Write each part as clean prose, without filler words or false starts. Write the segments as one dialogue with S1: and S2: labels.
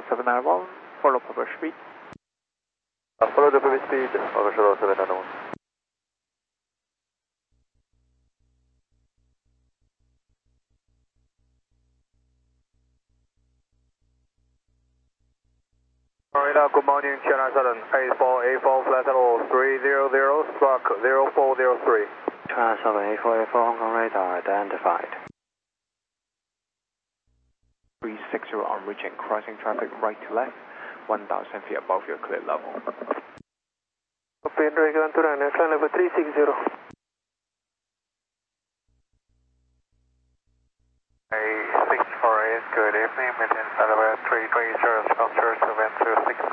S1: Shuttle 791, follow proper speed.
S2: Follow the proper speed, Papa Shuttle 791. Marina, good morning, China Southern, A4, flight level 300, stroke 0403.
S3: China Southern A4, Hong Kong radar identified.
S1: 360 on reaching, crossing traffic right to left, 1,000 feet above your clear level.
S2: Copy, Dragon to runway, flight level 360. A648, good evening, maintain flight level 330, structure 726.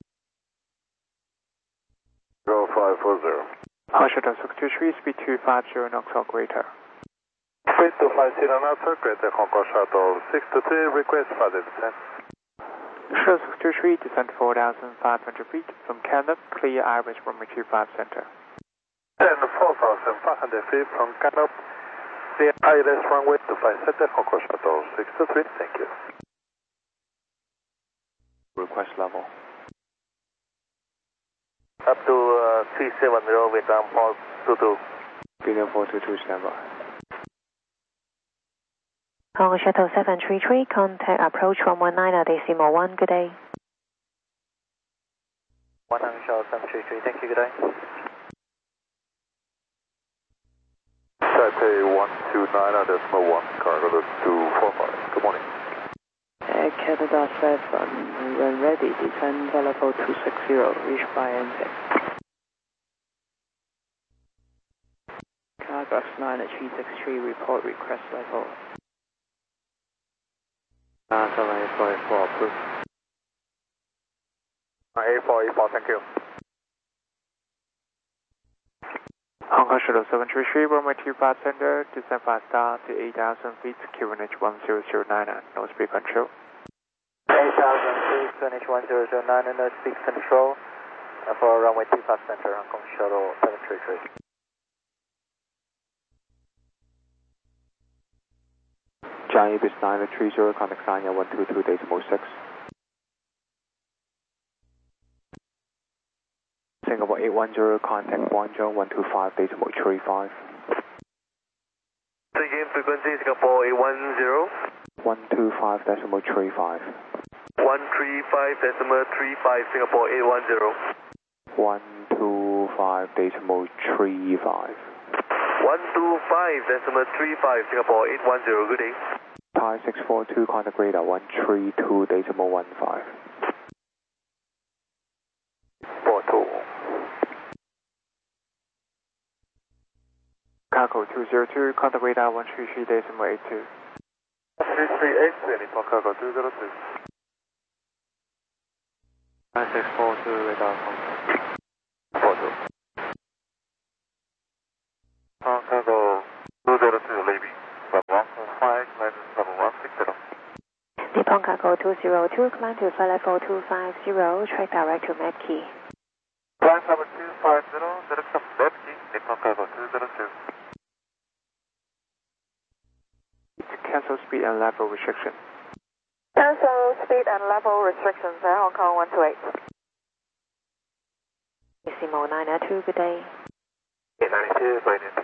S2: 0540.
S1: Hong Shuttle 623, speed 250 knots or greater.
S2: Speed 250 knots or greater, Hong Kong Shuttle 623, request further descent.
S1: Shuttle 623, descend 4,500 feet from Canada, clear Iris runway 25 center.
S2: And 4,500 feet from Canada, clear Iris runway 25 center, Hong Kong Shuttle 623, thank you.
S1: Request level.
S2: Up to 370 with 422.
S1: Video 422 standby.
S4: Hong Shuttle 733, contact approach 119.1, good day.
S2: 1 Hong Shuttle 733, thank you, good day. Taipei 129.1, cargo 245, good morning.
S3: Canada 7, when ready, descend level 260, reach by entry. Cargo 9 at 363, report request level.
S1: 784 approved.
S2: A4, thank you.
S1: Hong Kong Shuttle 733, runway 25 center, descend 5 star to 8,000 feet, QNH 10099, no speed control.
S2: 8,000 feet, QNH 10099, no speed control, for runway 25 center, Hong Kong Shuttle 733.
S1: Giant Ibis 930, contact Sanya 122.6. Singapore 810, contact Guangzhou 125.35.
S2: Again, frequency Singapore 810.
S1: 125.35.
S2: 135.35, Singapore 810.
S1: 125.35.
S2: 125.35, Singapore 810, good day.
S1: Thai 642, contact radar 132.15.
S2: 42.
S1: Cargo 202, contact radar 133.82.
S2: 338, Nippon Cargo 202.
S1: 9642, radar contact.
S2: 42. Cargo 202, leaving. 115, climb to 7160.
S4: Nippon Cargo 202, climb to flight level 250, track direct to Mapkey.
S2: Climb number 250, direct to Mapkey, Nippon Cargo 202.
S1: Cancel speed and level restriction.
S4: Cancel speed and level restrictions, Hong Kong 128. Decimal 902, good day.
S2: 892, Brighton,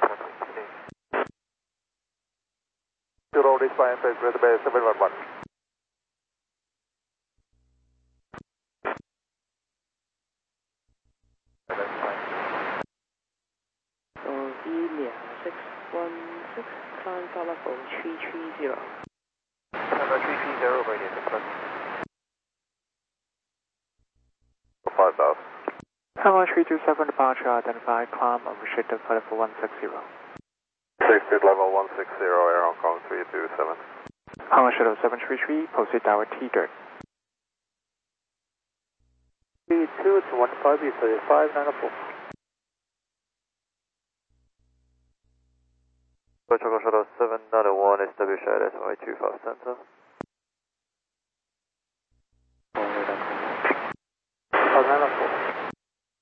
S2: to roll this by Empress, Red Bay 711.
S3: Australia 616, climb for level 330.
S2: Number 330, Brighton, 5,000.
S1: Hanwha 327 departure identified, climb unrestricted for level 160.
S2: 60 level 160, Air Hong Kong 327.
S1: Hanwha Shuttle 733, proceed direct T-dirt.
S2: 32 to 15, 35, 94. Hong Kong Shuttle 791, establish at SY 25 center.